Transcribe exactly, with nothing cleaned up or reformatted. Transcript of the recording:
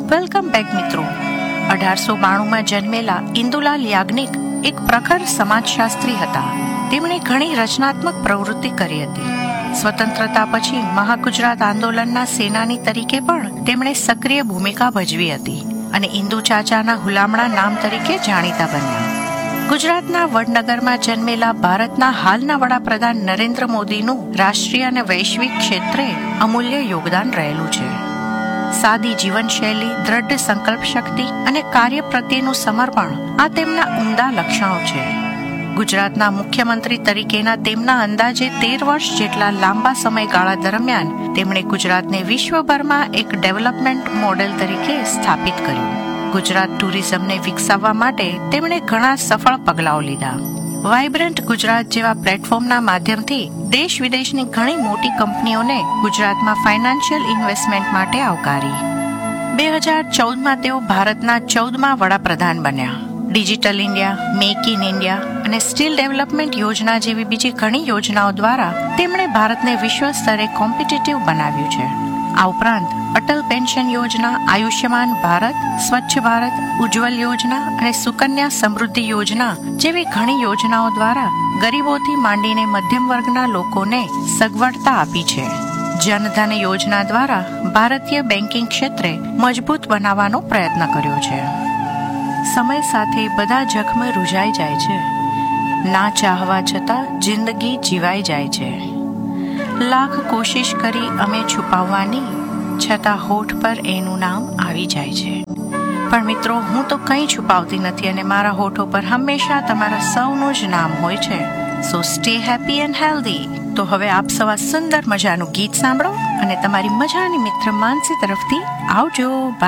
Welcome back મિત્રો. અઢારસો બાણુંમાં જન્મેલા ઇન્દુલાલ યાજ્ઞિક એક પ્રખર સમાજશાસ્ત્રી હતા. તેમણે ઘણી રચનાત્મક પ્રવૃત્તિ કરી હતી. સ્વતંત્રતા પછી મહાગુજરાત આંદોલનના સેનાની તરીકે પણ તેમણે સક્રિય ભૂમિકા ભજવી હતી અને ઇન્દુ ચાચાના હુલામણા નામ તરીકે જાણીતા બન્યા. ગુજરાતના વડનગરમાં જન્મેલા ભારતના હાલના વડાપ્રધાન નરેન્દ્ર મોદીનું રાષ્ટ્રીય અને વૈશ્વિક ક્ષેત્રે અમૂલ્ય યોગદાન રહેલું છે. સાદી જીવનશૈલી, દ્રઢ સંકલ્પ શક્તિ અને કાર્ય પ્રત્યેનું સમર્પણ આ તેમના ઉમદા લક્ષણો છે. ગુજરાતના મુખ્યમંત્રી તરીકેના તેમના અંદાજે તેર વર્ષ જેટલા લાંબા સમયગાળા દરમિયાન તેમણે ગુજરાતને વિશ્વભરમાં એક ડેવલપમેન્ટ મોડેલ તરીકે સ્થાપિત કર્યું. ગુજરાત ટુરિઝમને વિકસાવવા માટે તેમણે ઘણા સફળ પગલાઓ લીધા. વાઇબ્રન્ટ ગુજરાત જેવા પ્લેટફોર્મના માધ્યમથી દેશ વિદેશની ઘણી મોટી કંપનીઓને ગુજરાતમાં ફાઇનાન્શિયલ ઇન્વેસ્ટમેન્ટ માટે આવકારી. બે હજાર ચૌદમાં તેઓ ભારતના ચૌદમા વડાપ્રધાન બન્યા. Digital India, make in India અને સ્કિલ ડેવલપમેન્ટ યોજના જેવી બીજી ઘણી યોજનાઓ દ્વારા તેમણે ભારતને વિશ્વ સ્તરે કોમ્પિટિટિવ બનાવ્યું છે. આ ઉપરાંત અટલ પેન્શન યોજના, આયુષ્યમાન ભારત, સ્વચ્છ ભારત, ઉજ્જવલ યોજના અને સુકન્યા સમૃદ્ધિ યોજના જેવી ઘણી યોજનાઓ દ્વારા ગરીબોથી માંડીને મધ્યમ વર્ગના લોકોને સગવડતા આપી છે. જનધન યોજના દ્વારા ભારતીય બેન્કિંગ ક્ષેત્રે મજબૂત બનાવવાનો પ્રયત્ન કર્યો છે. સમય સાથે બધા જખ્મ રૂઝાઈ જાય છે. ના ચાહવા છતાં જિંદગી જીવાઈ જાય છે. લાખ કોશિશ કરી અમે છુપાવવાની, છતાં હોઠ પર એનું નામ આવી જાય છે. પણ મિત્રો, હું તો કંઈ છુપાવતી નથી અને મારા હોઠો પર હંમેશા તમારા સૌનું જ નામ હોય છે. સો સ્ટે હેપી એન્ડ હેલ્ધી. તો હવે આપ સવા સુંદર મજાનું ગીત સાંભળો અને તમારી મજાની મિત્ર માનસી તરફથી આવજો. બાય.